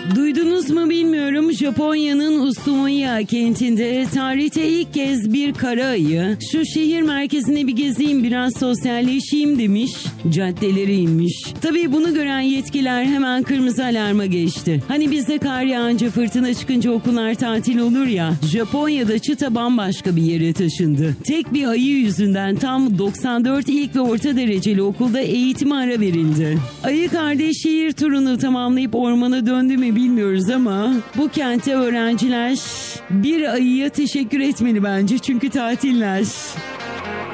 Duydunuz mu bilmiyorum, Japonya'nın Ushuaia kentinde tarihte ilk kez bir kara ayı şu şehir merkezine bir gezeyim, biraz sosyalleşeyim demiş, caddelere inmiş. Tabii bunu gören yetkililer hemen kırmızı alarma geçti. Hani bizde kar yağınca, fırtına çıkınca okullar tatil olur ya, Japonya'da çıta bambaşka bir yere taşındı. Tek bir ayı yüzünden tam 94 ilk ve orta dereceli okulda eğitime ara verildi. Ayı kardeş şehir turunu tamamlayıp ormana döndü mü bilmiyoruz ama bu kentte öğrenciler bir ayıya teşekkür etmeli bence, çünkü tatiller.